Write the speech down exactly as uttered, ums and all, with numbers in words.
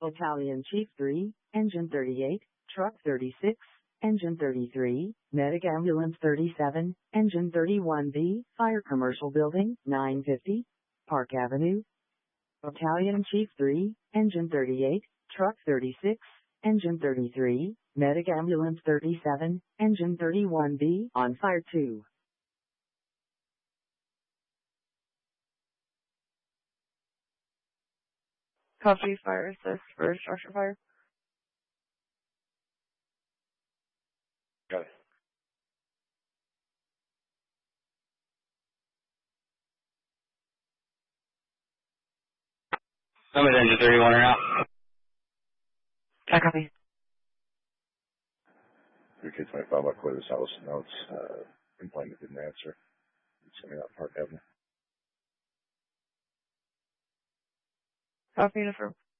Battalion Chief three, Engine thirty-eight, Truck thirty-six, Engine thirty-three, Medic Ambulance thirty-seven, Engine thirty-one B, Fire Commercial Building, nine fifty, Park Avenue. Battalion Chief three, Engine thirty-eight, Truck thirty-six, Engine thirty-three, Medic Ambulance thirty-seven, Engine thirty-one B, on fire two. Copy, fire assist for structure fire. Got it. I'm at engine thirty-one right now. I copy. three K twenty-five, I'll clear this house. Now it's, uh, complainant didn't answer. It's coming out Park Avenue. Copy, uniform.